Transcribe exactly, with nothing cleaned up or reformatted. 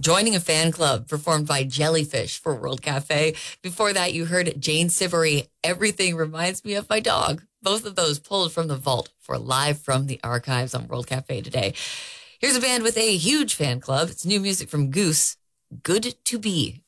Joining a Fan Club, performed by Jellyfish for World Cafe. Before that, you heard Jane Siberry, Everything Reminds Me of My Dog. Both of those pulled from the vault for Live from the Archives on World Cafe today. Here's a band with a huge fan club. It's new music from Goose, Good to Be.